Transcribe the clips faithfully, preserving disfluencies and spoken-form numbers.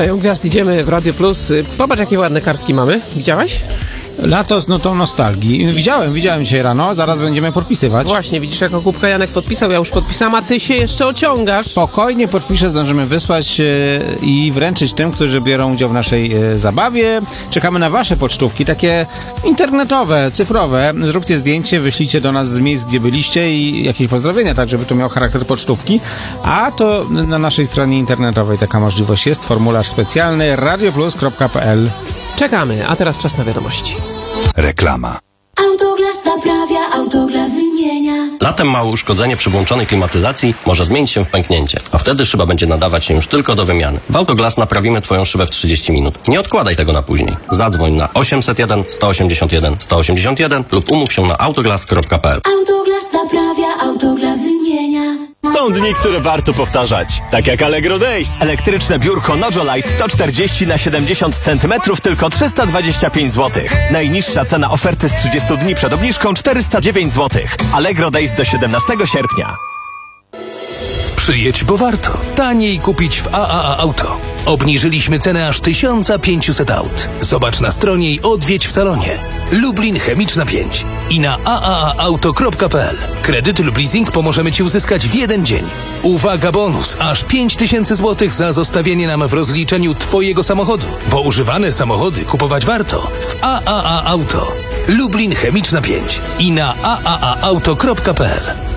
Rejon Gwiazd, idziemy w Radio Plus. Popatrz, jakie ładne kartki mamy. Widziałeś? Lato z nutą nostalgii. Widziałem, widziałem dzisiaj rano, zaraz będziemy podpisywać. Właśnie, widzisz, jaką kubkę Janek podpisał, ja już podpisałem, a ty się jeszcze ociągasz. Spokojnie podpiszę, zdążymy wysłać e, i wręczyć tym, którzy biorą udział w naszej e, zabawie. Czekamy na wasze pocztówki, takie internetowe, cyfrowe. Zróbcie zdjęcie, wyślijcie do nas z miejsc, gdzie byliście i jakieś pozdrowienia, tak żeby to miało charakter pocztówki. A to na naszej stronie internetowej taka możliwość jest. Formularz specjalny radioplus kropka p l. Czekamy, a teraz czas na wiadomości. Reklama. Autoglas naprawia, Autoglas wymienia. Latem małe uszkodzenie przy włączonej klimatyzacji może zmienić się w pęknięcie, a wtedy szyba będzie nadawać się już tylko do wymiany. W Autoglas naprawimy Twoją szybę w trzydzieści minut. Nie odkładaj tego na później. Zadzwoń na osiemset jeden, sto osiemdziesiąt jeden, sto osiemdziesiąt jeden lub umów się na autoglas kropka p l. Autoglas naprawia, Autoglas wymienia. Są dni, które warto powtarzać, tak jak Allegro Days. Elektryczne biurko Nojolite sto czterdzieści na siedemdziesiąt centymetrów tylko trzysta dwadzieścia pięć złotych. Najniższa cena oferty z trzydziestu dni przed obniżką czterysta dziewięć złotych. Allegro Days do siedemnastego sierpnia. Przyjedź, bo warto. Taniej kupić w A A A Auto. Obniżyliśmy cenę aż tysiąc pięćset aut. Zobacz na stronie i odwiedź w salonie. Lublin Chemiczna pięć i na a a a auto kropka p l. Kredyt lub leasing pomożemy Ci uzyskać w jeden dzień. Uwaga, bonus! Aż pięć tysięcy złotych za zostawienie nam w rozliczeniu Twojego samochodu. Bo używane samochody kupować warto w A A A Auto. Lublin Chemiczna pięć i na a a a auto kropka p l.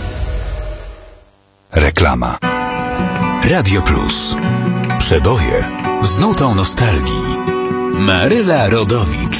Reklama. Radio Plus. Przeboje z nutą nostalgii. Maryla Rodowicz.